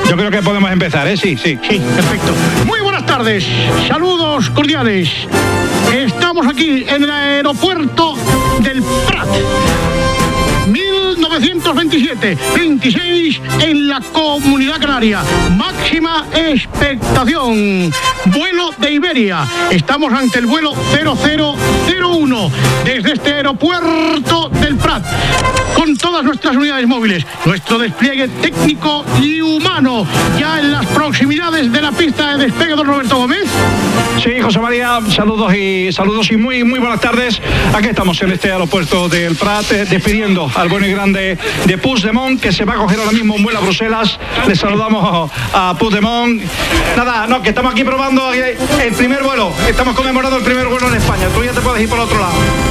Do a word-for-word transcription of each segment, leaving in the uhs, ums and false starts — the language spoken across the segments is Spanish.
Yo creo que podemos empezar, ¿eh? Sí, sí. Sí, perfecto. Muy buenas tardes, saludos cordiales. Estamos aquí en el aeropuerto del Prat. mil novecientos veintisiete, veintiséis en la Comunidad Canaria. Máxima expectación. Vuelo de Iberia. Estamos ante el vuelo cero cero cero uno desde este aeropuerto del Prat. Con todas nuestras unidades móviles, nuestro despliegue técnico y humano, ya en las proximidades de la pista de despegue, don Roberto Gómez. Sí, José María, saludos y saludos y muy muy buenas tardes. Aquí estamos en este aeropuerto del Prat, eh, despidiendo al bueno y grande de Puigdemont, que se va a coger ahora mismo un vuelo a Bruselas. Le saludamos a Puigdemont. Nada, no, que estamos aquí probando el primer vuelo. Estamos conmemorando el primer vuelo en España. Tú ya te puedes ir por otro lado.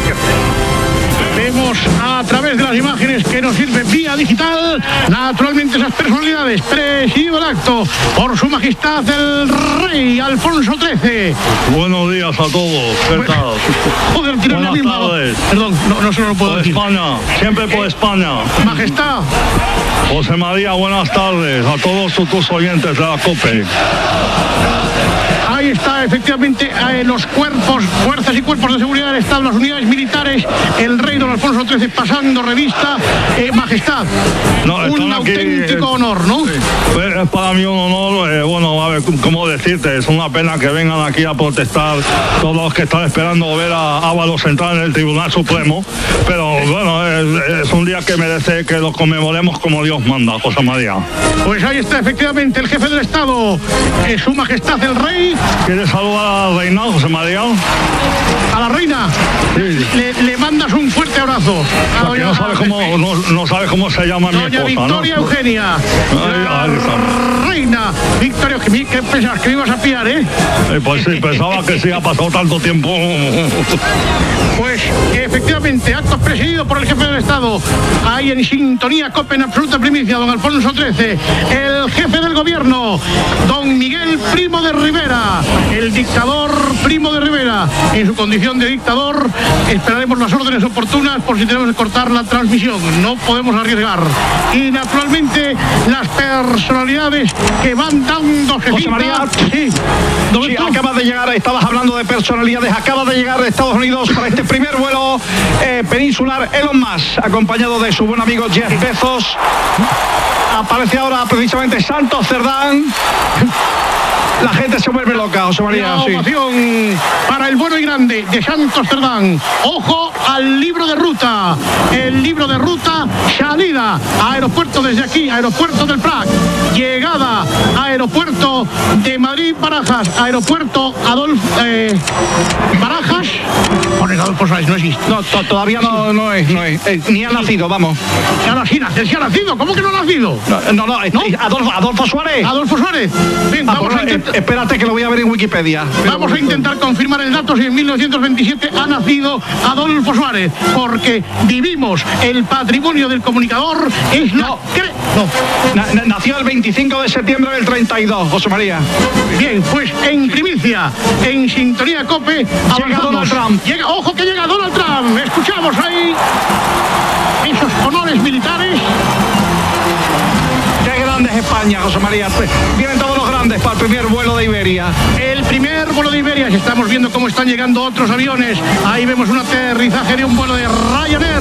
Vemos a través de las imágenes que nos sirve vía digital, naturalmente, esas personalidades. Presidido el acto por su majestad el rey Alfonso trece. Buenos días a todos. ¿Qué tal? Joder, tirar la misma. Tardes. Perdón, no, no se lo puedo por decir. España, siempre por eh, España. Majestad. José María, buenas tardes a todos tus oyentes de la COPE. Ahí está, efectivamente, eh, los cuerpos, fuerzas y cuerpos de seguridad del Estado, las unidades militares, el rey don Alfonso trece pasando revista. Eh, majestad, no, un aquí, auténtico eh, honor, ¿no? Pues es para mí un honor, eh, bueno, a ver, ¿cómo decirte? Es una pena que vengan aquí a protestar todos los que están esperando ver a Ábalos entrar en el Tribunal Supremo, pero bueno, es, es un día que merece que lo conmemoremos como Dios manda, José María. Pues ahí está, efectivamente, el jefe del Estado, eh, su majestad el rey. ¿Quieres saludar a la reina, José María? A la reina, sí. le, le mandas un fuerte abrazo. A doña, no, sabe cómo, no, no sabe cómo se llama mi esposa, Victoria, ¿no? Eugenia. Ay, la ay, reina Victoria Eugenia. ¿Qué pensabas? ¿Que me ibas a pillar, eh? eh pues sí, pensaba que sí, ha pasado tanto tiempo. Pues efectivamente, acto presidido por el jefe del Estado. Ahí en sintonía, COPE en absoluta primicia, don Alfonso trece. El jefe del gobierno, don Miguel Primo de Rivera. El dictador Primo de Rivera. En su condición de dictador, esperaremos las órdenes oportunas por si tenemos que cortar la transmisión. No podemos arriesgar. Y naturalmente, las personalidades que van dando José María, sí, sí, acaba de llegar, estabas hablando de personalidades, acaba de llegar de Estados Unidos para este primer vuelo eh, peninsular Elon Musk, acompañado de su buen amigo Jeff Bezos. Aparece ahora precisamente Santos Cerdán. La gente se vuelve loca, José María. La ovación sí. Para el bueno y grande de Santos Cerdán. Ojo al libro de ruta. El libro de ruta, salida. Aeropuerto desde aquí, aeropuerto del Prat. Llegada, aeropuerto de Madrid Barajas. Aeropuerto Adolfo eh, Barajas. Pones Adolfo Suárez, no existe. No, to, todavía no, no es, no es. Eh, ni ha nacido, vamos. Ya no, sí, sí ha nacido. ¿Cómo que no ha nacido? No, no, no, ¿No? Adolfo, Adolfo Suárez. Adolfo Suárez. Bien, ah, vamos pues, a intentar. Espérate que lo voy a ver en Wikipedia. Vamos a intentar confirmar el dato si en mil novecientos veintisiete ha nacido Adolfo Suárez, porque vivimos el patrimonio del comunicador. Es la... No, no. Na, na, nació el veinticinco de septiembre del treinta y dos, José María. Bien, pues en primicia, en sintonía COPE, llega Donald Trump. Llega, ojo que llega Donald Trump. Escuchamos ahí esos honores militares. Grandes España, José María. Vienen todos los grandes para el primer vuelo de Iberia. El primer vuelo de Iberia. Estamos viendo cómo están llegando otros aviones. Ahí vemos un aterrizaje de un vuelo de Ryanair.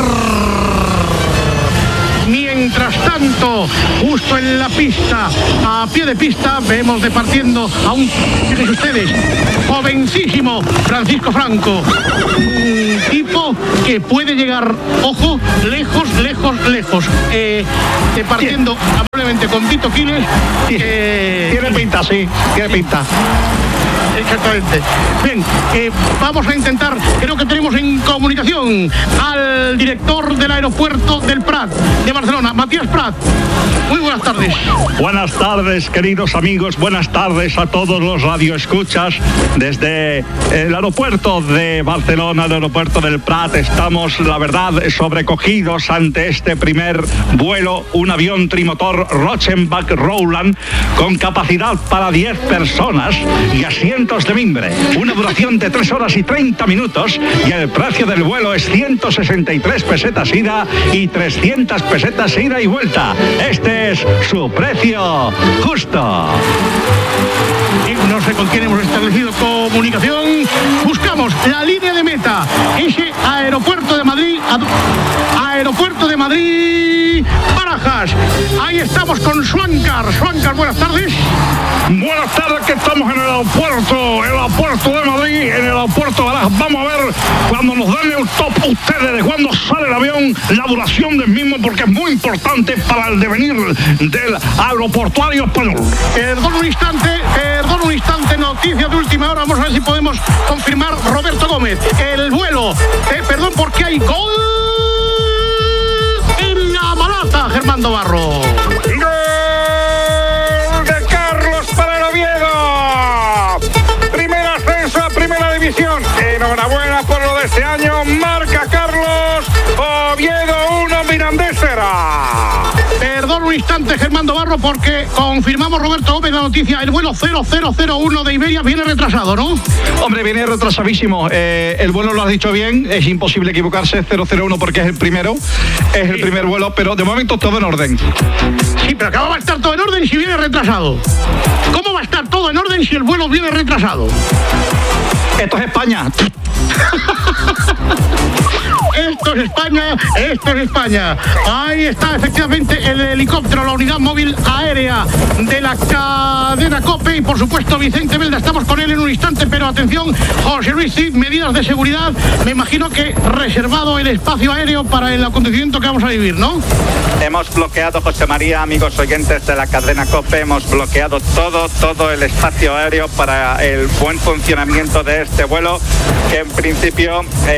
Mientras tanto, justo en la pista, a pie de pista, vemos departiendo a un, fíjense ustedes, jovencísimo Francisco Franco. Un tipo que puede llegar, ojo, lejos, lejos, lejos. Eh, departiendo amablemente con Vito Quiles. Eh, tiene pinta, sí, tiene pinta. Exactamente. Bien, eh, vamos a intentar, creo que tenemos en comunicación al director del aeropuerto del Prat, de Barcelona, Matías Prat. Muy buenas tardes. Buenas tardes, queridos amigos, buenas tardes a todos los radioescuchas. Desde el aeropuerto de Barcelona, el aeropuerto del Prat, estamos, la verdad, sobrecogidos ante este primer vuelo, un avión trimotor Rochenbach Rowland con capacidad para diez personas y asientos cientos de mimbre, una duración de tres horas y treinta minutos y el precio del vuelo es ciento sesenta y tres pesetas ida y trescientas pesetas ida y vuelta. Este es su precio justo. No sé con quién hemos establecido comunicación. Buscamos la línea de meta. Ese Aeropuerto de Madrid. Aeropuerto de Madrid. Barajas. Ahí estamos con Schwankar. Schwankar, buenas tardes. Buenas tardes, que estamos en el aeropuerto, el aeropuerto de Madrid, en el aeropuerto de Barajas. Vamos a ver cuando nos den el top ustedes de cuándo sale el avión, la duración del mismo, porque es muy importante para el devenir del aeroportuario español. Perdón un instante, perdón un instante, noticia de última hora. Vamos a ver si podemos confirmar, Roberto Gómez, el vuelo. Eh, perdón, porque hay gol en la Malata, Germán Barro. Enhorabuena por lo de este año. Marca Carlos Oviedo uno, Mirandés cero. Perdón un instante, Germán Barro, porque confirmamos, Roberto Gómez, la noticia. El vuelo cero cero cero uno de Iberia viene retrasado, ¿no? Hombre, viene retrasadísimo. Eh, el vuelo lo has dicho bien, es imposible equivocarse, cero cero uno porque es el primero, es el primer vuelo, pero de momento todo en orden. Sí, pero ¿cómo va a estar todo en orden si viene retrasado? ¿Cómo va a estar todo en orden si el vuelo viene retrasado? Esto es España. Esto es España, esto es España. Ahí está efectivamente el helicóptero, la unidad móvil aérea de la cadena COPE y por supuesto Vicente Belda. Estamos con él en un instante, pero atención, José Luis Cid, medidas de seguridad. Me imagino que reservado el espacio aéreo para el acontecimiento que vamos a vivir, ¿no? Hemos bloqueado, José María, amigos oyentes de la cadena COPE, hemos bloqueado todo, todo el espacio aéreo para el buen funcionamiento de este vuelo, que en principio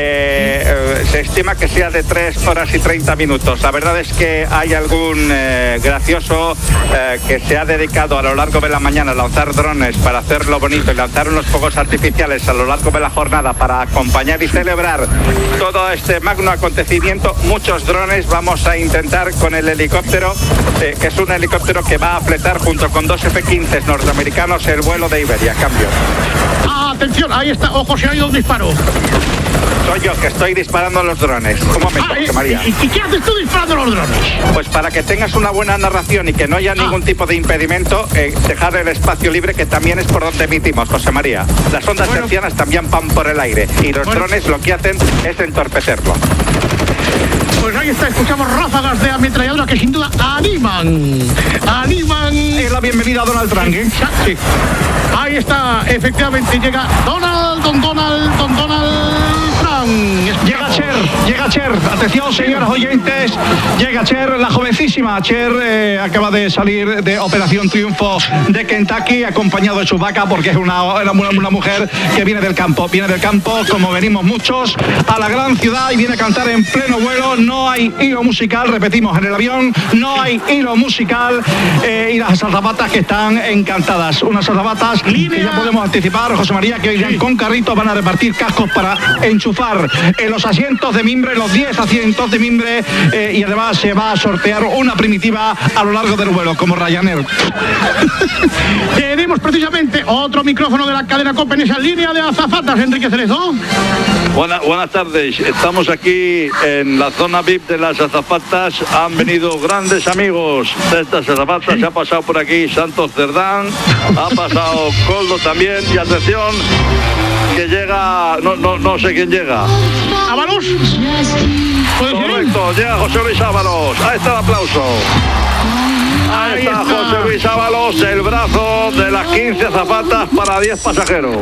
eh, se estima que sea de tres horas y treinta minutos. La verdad es que hay algún eh, gracioso eh, que se ha dedicado a lo largo de la mañana a lanzar drones para hacerlo bonito y lanzar unos fuegos artificiales a lo largo de la jornada para acompañar y celebrar todo este magno acontecimiento. Muchos drones. Vamos a intentar con el helicóptero, eh, que es un helicóptero que va a fletar junto con dos F quince norteamericanos el vuelo de Iberia. Cambio. Atención, ahí está. Ojo, se ha ido un disparo. Soy yo que estoy disparando los drones. Un momento, Ah, José María. ¿Y, y qué haces tú disparando los drones? Pues para que tengas una buena narración y que no haya Ah. ningún tipo de impedimento, eh, dejar el espacio libre, que también es por donde emitimos, José María. Las ondas Bueno. hercianas también van por el aire y los Bueno. drones lo que hacen es entorpecerlo. Pues ahí está, escuchamos ráfagas de ametralladora que sin duda animan, animan. Es la bienvenida a Donald Trump, ¿eh? Sí. Ahí está, efectivamente llega Donald, Don Donald, Don Donald Trump. Llega Cher, llega Cher. Atención, señoras oyentes. Llega Cher, la jovencísima. Cher eh, acaba de salir de Operación Triunfo de Kentucky, acompañado de Chewbacca, porque es una, una, una mujer que viene del campo. Viene del campo, como venimos muchos, a la gran ciudad y viene a cantar en pleno vuelo. No hay hilo musical, repetimos, en el avión no hay hilo musical. Eh, y las azafatas que están encantadas. Unas azafatas que ya podemos anticipar, José María, que irán con carritos, van a repartir cascos para enchufar en los asientos de mimbre, los diez asientos de mimbre, eh, y además se va a sortear una primitiva a lo largo del vuelo, como Ryanair. Tenemos precisamente otro micrófono de la cadena COPE en esa línea de azafatas, Enrique Cerezo. Buena, buenas tardes, estamos aquí en la zona V I P de las azafatas. Han venido grandes amigos de estas azafatas. Se ha pasado por aquí Santos Cerdán, ha pasado Coldo también, y atención que llega, no, no, no sé quién llega. ¿Ábalos? ¿Puede ser? Correcto, llega José Luis Ábalos. Ahí está el aplauso. Ahí Ahí está está. José Luis Ábalos, el brazo de las quince azafatas para diez pasajeros.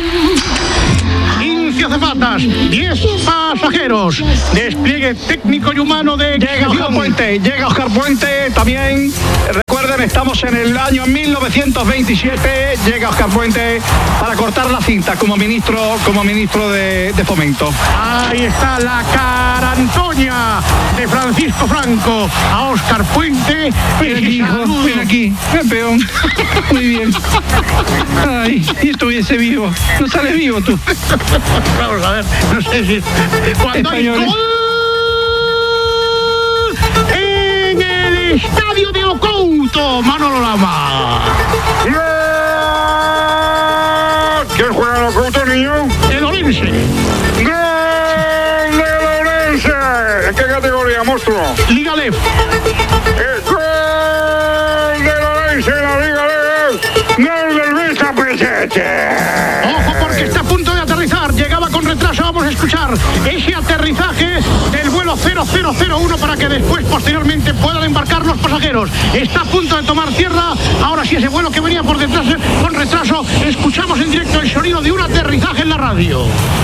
quince azafatas, diez pasajeros. Despliegue técnico y humano de Llega Oscar Puente, llega Oscar Puente también. Recuerden, estamos en el año mil novecientos veintisiete. Llega Oscar Puente para cortar la cinta como ministro, como ministro de, de Fomento. Ahí está la carantoña de Francisco Franco a Óscar Puente. Ven aquí, hijo, ven aquí, campeón. Muy bien. Ay, si estuviese vivo. No sales vivo tú. Vamos a ver, no sé si... Cuando hay Españoles. gol en el estadio de Ocouto, Manolo Lama. niño? El Orense. ¡Gol del Orense! ¿En qué categoría, monstruo? Liga Lef. El gol del Orense en la Liga Lef. ¡Gol del Vista Presente! Ojo, porque está a punto de aterrizar. Llegaba con retraso. Vamos a escuchar ese aterrizaje del vuelo cero cero cero uno para que después, posteriormente, puedan embarcar los pasajeros. Está a punto de tomar tierra. Ahora sí, ese vuelo que venía por detrás con retraso. Escuchamos en directo el sonido de un aterrizaje en la radio.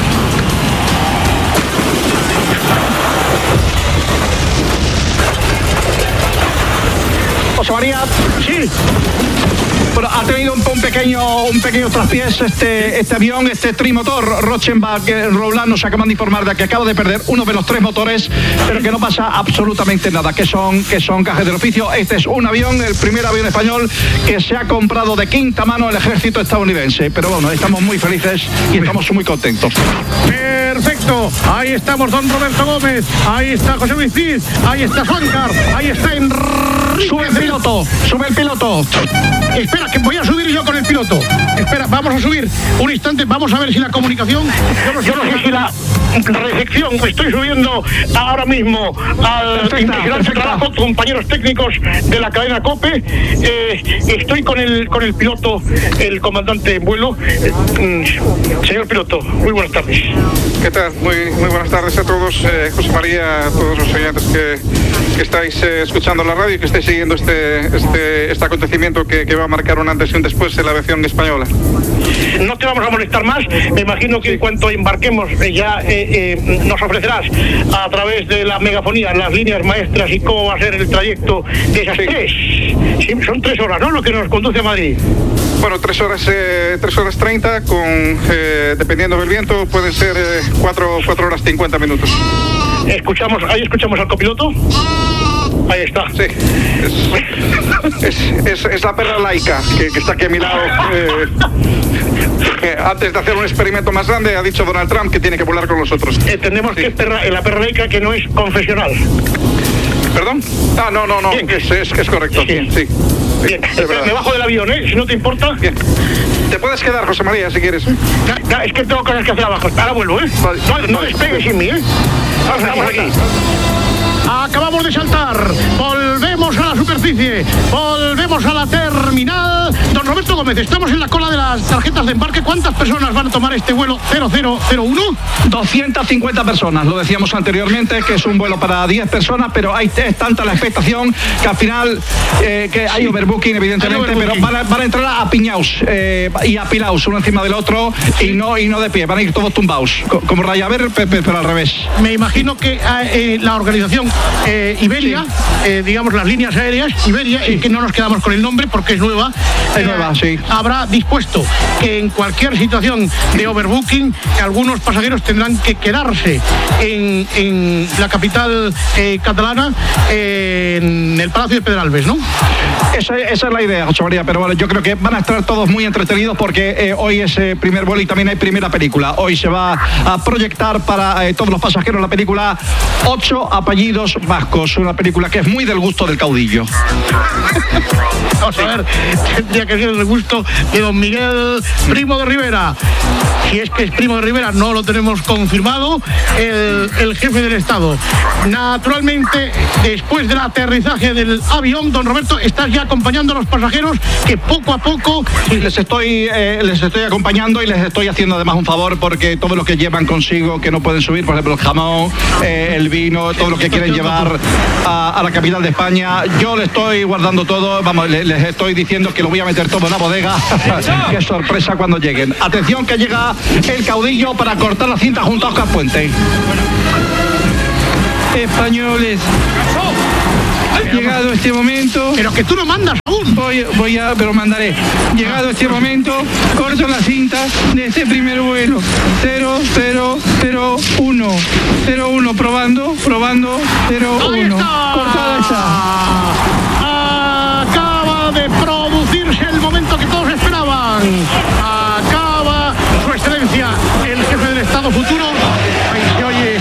José María. Sí. Bueno, ha tenido un, un pequeño un pequeño traspiés este este avión, este trimotor Rochenbach. eh, Roland nos acaban de informar de que acaba de perder uno de los tres motores, pero que no pasa absolutamente nada, que son que son cajes del oficio. Este es un avión, el primer avión español que se ha comprado de quinta mano el ejército estadounidense. Pero bueno, estamos muy felices y estamos muy contentos. Perfecto. Ahí estamos, don Roberto Gómez. Ahí está José Luis Cid. Ahí está Suáncar. Ahí está Enrique. Sube el piloto, sube el piloto. Espera, que voy a subir yo con el piloto. Espera, vamos a subir un instante. Vamos a ver si la comunicación. Yo no, yo no sé si la recepción. Estoy subiendo ahora mismo al impresionante trabajo, compañeros técnicos de la cadena COPE. Eh, estoy con el con el piloto, el comandante en vuelo. Eh, señor piloto, muy buenas tardes. ¿Qué tal? Muy, muy buenas tardes a todos. Eh, José María, a todos los oyentes que, que estáis eh, escuchando la radio y que estáis siguiendo este, este, este acontecimiento que, que va a marcar un antes y un después en la aviación española. No te vamos a molestar más. Me imagino que en cuanto embarquemos eh, ya eh, eh, nos ofrecerás a través de la megafonía las líneas maestras y cómo va a ser el trayecto de esas Sí. tres. Sí, son tres horas, ¿no? Lo que nos conduce a Madrid. Bueno, tres horas, eh, tres horas treinta, con, eh, dependiendo del viento, pueden ser eh, cuatro, cuatro horas cincuenta minutos. Escuchamos, ahí escuchamos al copiloto. Ahí está. Sí, es, es, es, es la perra laica que, que está aquí a mi lado. Eh, que antes de hacer un experimento más grande, ha dicho Donald Trump que tiene que volar con nosotros. Entendemos Sí. que es perra, la perra laica que no es confesional. ¿Perdón? Ah, no, no, no, Bien. es, es, es correcto. Sí. Sí, sí. Bien, Es verdad. me bajo del avión, ¿eh? Si no te importa. Bien. Te puedes quedar, José María, si quieres. Ya, ya, es que tengo cosas que hacer abajo. Ahora vuelvo, ¿eh? Vale. No, no despegues sin mí, ¿eh? Vamos, vamos aquí. Acabamos de saltar, volvemos a la superficie, volvemos a la terminal. Don Roberto Gómez, estamos en la cola de las tarjetas de embarque. ¿Cuántas personas van a tomar este vuelo cero cero cero uno? doscientas cincuenta personas, lo decíamos anteriormente, que es un vuelo para diez personas, pero hay es tanta la expectación que al final eh, que hay overbooking, evidentemente, Hay overbooking. pero van a, van a entrar a piñaos eh, y apilaos uno encima del otro y no y no de pie, van a ir todos tumbados, co- como Rayaver, pe- pe- pero al revés. Me imagino que eh, la organización eh, Iberia, eh, digamos las líneas aéreas, Iberia, eh, que no nos quedamos con el nombre porque es nueva, Es nueva, sí. habrá dispuesto que en cualquier situación de overbooking algunos pasajeros tendrán que quedarse en, en la capital eh, catalana, eh, en el Palacio de Pedralbes, ¿no? Esa, esa es la idea, José María, pero bueno, yo creo que van a estar todos muy entretenidos porque eh, hoy es eh, primer vuelo y también hay primera película. Hoy se va a proyectar para eh, todos los pasajeros la película Ocho apellidos vascos, una película que es muy del gusto del caudillo. Vamos a ver, tendría que ser el gusto de don Miguel Primo de Rivera. Si es que es Primo de Rivera, no lo tenemos confirmado, el, el jefe del Estado. Naturalmente, después del aterrizaje del avión, don Roberto, estás ya acompañando a los pasajeros que poco a poco... Y les estoy eh, les estoy acompañando y les estoy haciendo además un favor porque todo lo que llevan consigo que no pueden subir, por ejemplo el jamón, eh, el vino, todo lo que quieren llevar a, a la capital de España, yo le estoy guardando todo, vamos, le- les estoy diciendo que lo voy a meter todo en la bodega. Qué sorpresa cuando lleguen. Atención que llega el caudillo para cortar la cinta junto a Oscar Puente. Españoles, llegado este momento, Pero que tú no mandas aún. voy, voy a, pero mandaré, llegado este momento, corto la cinta de este primer vuelo, cero cero cero uno, cero uno, probando, probando, cero ¡Ahí uno, está! cortada está. Acaba de producirse el momento que todos esperaban. Acaba su excelencia, el jefe del Estado futuro. Ahí se oye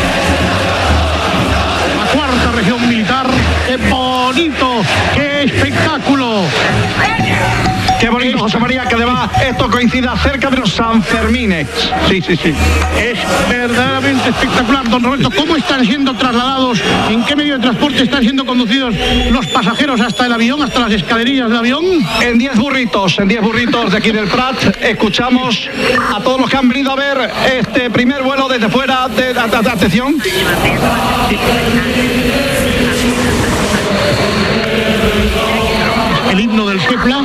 la cuarta región militar. ¡Qué bonito! ¡Qué espectáculo! Qué bonito, José María, que además esto coincida cerca de los Sanfermines. Sí, sí, sí. Es verdaderamente espectacular, don Roberto. ¿Cómo están siendo trasladados? ¿En qué medio de transporte están siendo conducidos los pasajeros hasta el avión, hasta las escalerillas del avión? En diez burritos, en diez burritos de aquí del Prat, escuchamos a todos los que han venido a ver este primer vuelo desde fuera de, de, de, de atención. El himno del Kepla.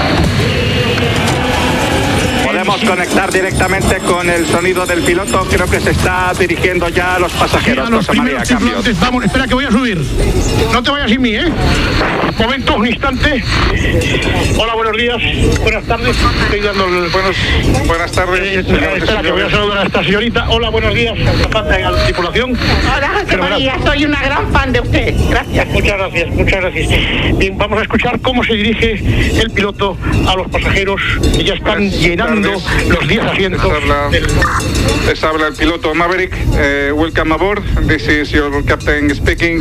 Podemos conectar directamente con el sonido del piloto. Creo que se está dirigiendo ya a los pasajeros. Sí, a los José María, primeros tripulantes. Vamos, espera que voy a subir. No te vayas sin mí, ¿eh? Un momento, un instante. Hola, buenos días. Buenas tardes. Estoy dando el... Buenos, buenas tardes. Eh, espera, espera que voy a saludar a esta señorita. Hola, buenos días. A la tripulación. Hola, José María. Soy una gran fan de usted. Gracias. Muchas gracias, muchas gracias. Bien, vamos a escuchar cómo se dirige el piloto a los pasajeros que ya están Buenas llenando tardes. los diez asientos. Les habla, del... les habla el piloto Maverick. Uh, welcome aboard. This is your captain speaking,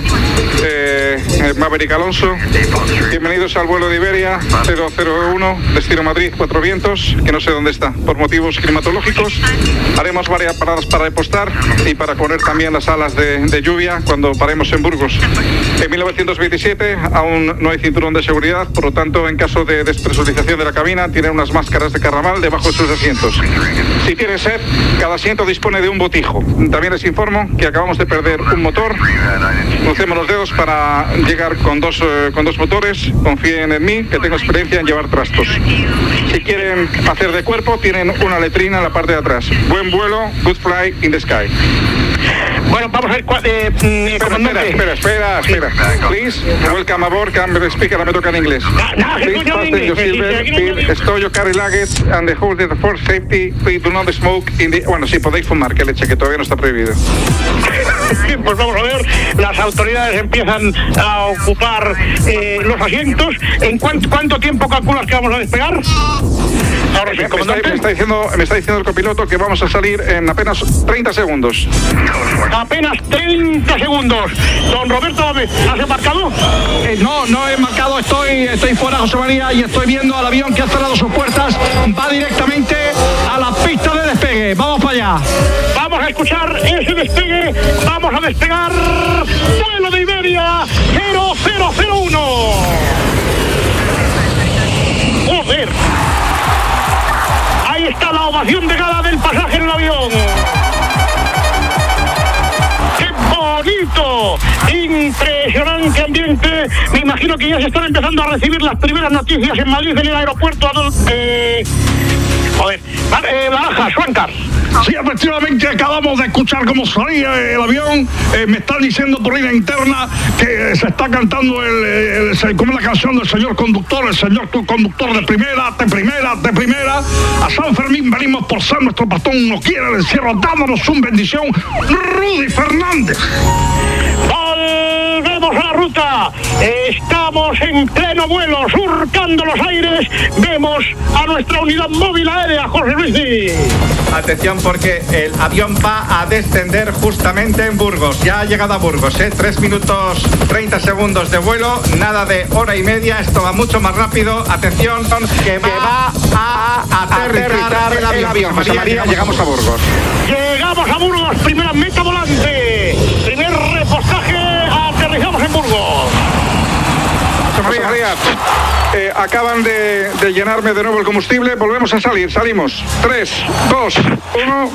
uh, Maverick Alonso. Bienvenidos al vuelo de Iberia cero cero uno, destino Madrid, Cuatro Vientos, que no sé dónde está, por motivos climatológicos. Haremos varias paradas para repostar y para poner también las alas de, de lluvia cuando paremos en Burgos. En mil novecientos veintisiete aún no hay cinturón de seguridad, por lo tanto, en caso de despresurización de la cabina, tienen unas máscaras de carnaval debajo de sus asientos. Si tienen sed, cada asiento dispone de un botijo. También les informo que acabamos de perder un motor. Crucemos los dedos para llegar con dos, eh, con dos motores. Confíen en mí, que tengo experiencia en llevar trastos. Si quieren hacer de cuerpo, tienen una letrina en la parte de atrás. Buen vuelo, good fly in the sky. Bueno, vamos a ver cuál... Eh, espera, espera, espera, espera, espera. Please, welcome aboard, can speak, ahora me toca en inglés. No, Please fasten your seatbelt, stow your carry luggage and the hold it for safety. Please do not smoke in the... Bueno, sí, podéis fumar, que leche, que todavía no está prohibido. Pues vamos a ver, las autoridades empiezan a ocupar eh, los asientos. ¿En cuánto, cuánto tiempo calculas que vamos a despegar? Ahora sí, me, me, está, me, está diciendo, me está diciendo el copiloto que vamos a salir en apenas treinta segundos. Apenas treinta segundos. Don Roberto, ¿has embarcado? Eh, no, no he marcado, estoy, estoy fuera, José María, y estoy viendo al avión que ha cerrado sus puertas. Va directamente a la pista de despegue. Vamos para allá. Vamos a escuchar ese despegue. Vamos a despegar. Vuelo de Iberia cero cero cero uno. Joder. Ahí está la ovación de gala del pasaje en el avión. ¡Qué bonito! Impresionante ambiente. Me imagino que ya se están empezando a recibir las primeras noticias en Madrid, en el aeropuerto de... Eh, joder, eh, Barajas, Suancar. Sí, efectivamente acabamos de escuchar cómo salía el avión. Eh, me están diciendo por línea interna que se está cantando el, el, el, como la canción del señor conductor, el señor conductor de primera, de primera, de primera. A San Fermín venimos por San, nuestro patrón nos quiere el encierro, dándonos una bendición. Rudy Fernández. Volvemos a la ruta. Estamos en pleno vuelo, surcando los aires. Vemos a nuestra unidad móvil aérea, José Luis. Atención, porque el avión va a descender justamente en Burgos. Ya ha llegado a Burgos, ¿eh? tres minutos treinta segundos de vuelo, nada de hora y media. Esto va mucho más rápido. Atención, que va, que va a aterrizar, aterrizar el avión. El avión. José María, llegamos, llegamos a Burgos. Llegamos a Burgos, primera meta volante. Primer repostaje, aterrizamos en Burgos. José María, eh, acaban de, de llenarme de nuevo el combustible. Volvemos a salir, salimos. tres, dos, uno.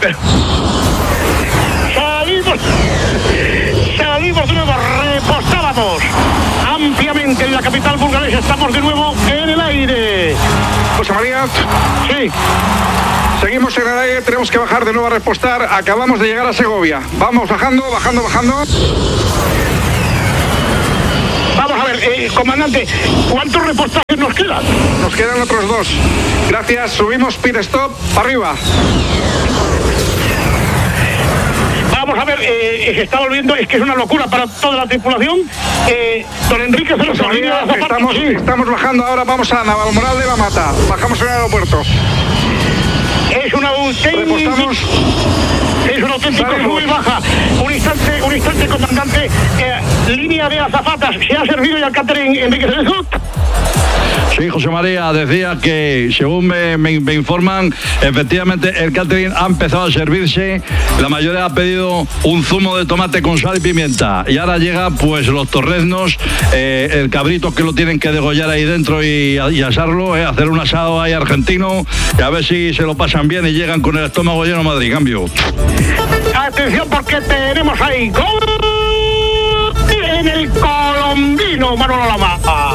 Salimos. Salimos de nuevo, repostábamos. Ampliamente en la capital burgalesa, estamos de nuevo en el aire. José María. Sí. Seguimos en el aire, tenemos que bajar de nuevo a repostar. Acabamos de llegar a Segovia. Vamos bajando, bajando, bajando. Vamos a ver, eh, comandante, ¿cuántos repostajes nos quedan? Nos quedan otros dos. Gracias, subimos pit stop, para arriba. Vamos a ver, eh, se está volviendo, es que es una locura para toda la tripulación. Eh, don Enrique se nos olvida. Estamos, sí. estamos bajando ahora, vamos a Navalmoral de la Mata. Bajamos en el aeropuerto. Es una auténtica... Es un auténtico sube y baja. Un instante, un instante, comandante. Eh, línea de azafatas. ¿Se ha servido ya el catering, Enrique Cerezo? Sí, Sí, José María, decía que según me, me, me informan, efectivamente el catering ha empezado a servirse. La mayoría ha pedido un zumo de tomate con sal y pimienta. Y ahora llega pues los torreznos, eh, el cabrito que lo tienen que degollar ahí dentro y, y asarlo, eh, hacer un asado ahí argentino y a ver si se lo pasan bien y llegan con el estómago lleno a Madrid. Cambio. Atención porque tenemos ahí gol en el colombino, Manolo Lama.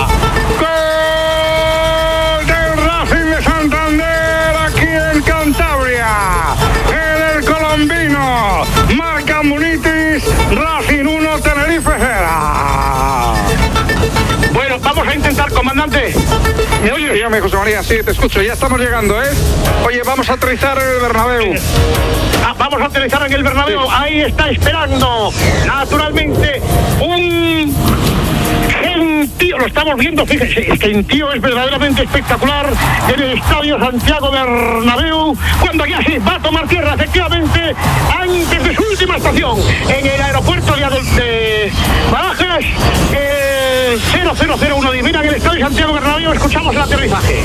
Gol del Racing de Santander aquí en Cantabria. En el colombino marca Munitis, Racing uno, Tenerife cero. Bueno, vamos a intentar, comandante. ¿Me oyes? Dígame, José María, sí, te escucho. Ya estamos llegando, ¿eh? Oye, vamos a aterrizar en el Bernabéu. Ah, vamos a aterrizar en el Bernabéu. Sí. Ahí está esperando, naturalmente, un gentío. Lo estamos viendo, fíjese, el gentío es verdaderamente espectacular en el Estadio Santiago Bernabéu, cuando ya se va a tomar tierra, efectivamente, antes de su última estación, en el aeropuerto de, Adol de Barajas. Eh, cero cero cero uno, divina en el Estadio Santiago Bernabéu. Escuchamos el aterrizaje.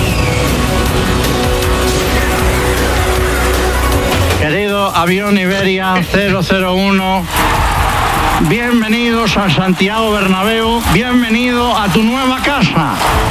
Querido avión Iberia cero cero uno, bienvenidos a Santiago Bernabéu, bienvenido a tu nueva casa.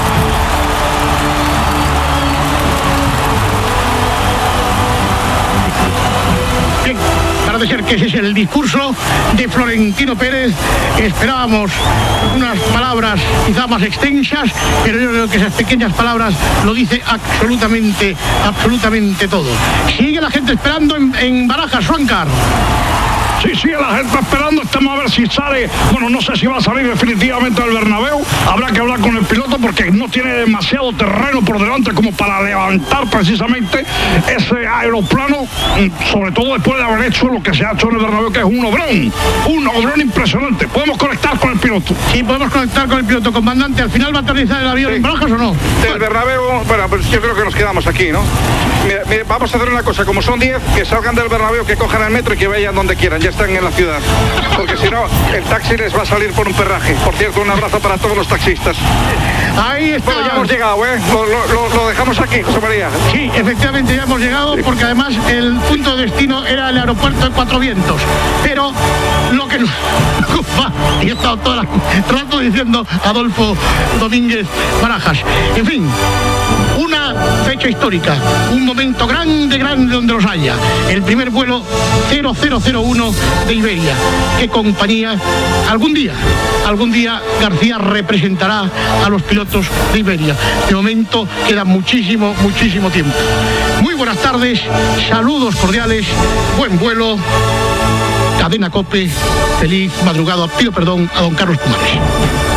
Bien, parece ser que ese es el discurso de Florentino Pérez. Esperábamos unas palabras quizá más extensas, pero yo creo que esas pequeñas palabras lo dice absolutamente, absolutamente todo. Sigue la gente esperando en, en Barajas, Suancar. Sí, sí, la gente esperando, estamos a ver si sale. Bueno, no sé si va a salir definitivamente del Bernabéu. Habrá que hablar con el piloto porque no tiene demasiado terreno por delante como para levantar precisamente ese aeroplano, sobre todo después de haber hecho lo que se ha hecho en el Bernabéu, que es un obrón, un obrón impresionante. ¿Podemos conectar con el piloto? Sí, podemos conectar con el piloto, comandante. ¿Al final va a aterrizar el avión sí. en Barajas o no? Del Bernabéu, bueno, pues yo creo que nos quedamos aquí, ¿no? Mira, mira, vamos a hacer una cosa, como son diez, que salgan del Bernabéu, que cojan el metro y que vayan donde quieran, ya están en la ciudad. Porque si no, el taxi les va a salir por un perraje. Por cierto, un abrazo para todos los taxistas. Ahí está. Bueno, ya hemos llegado, ¿eh? Lo, lo, lo dejamos aquí, José María. Sí, efectivamente ya hemos llegado, sí. Porque además el punto de destino era el aeropuerto de Cuatro Vientos. Pero lo que nos ocupa, y he estado toda la rato diciendo Adolfo Domínguez Barajas. En fin, una fecha histórica, un momento grande, grande donde los haya. El primer vuelo cero cero cero uno de Iberia. ¿Qué compañía? Algún día, algún día García representará a los pilotos de Iberia. De momento queda muchísimo, muchísimo tiempo. Muy buenas tardes, saludos cordiales, buen vuelo, Cadena COPE, feliz madrugada. Pido perdón a don Carlos Pumares.